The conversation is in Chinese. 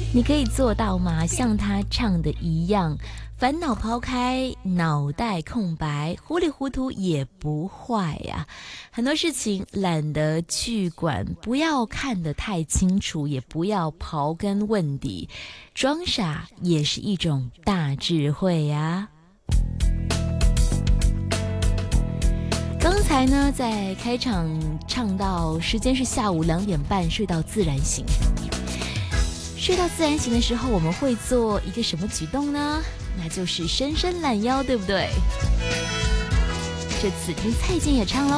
你可以做到吗？像他唱的一样，烦恼抛开，脑袋空白，糊里糊涂也不坏呀。很多事情懒得去管，不要看得太清楚，也不要刨根问底，装傻也是一种大智慧呀。刚才呢，在开场唱到时间是下午2点半，睡到自然醒。睡到自然醒的时候，我们会做一个什么举动呢？那就是伸伸懒腰，对不对？这次听蔡健也唱咯。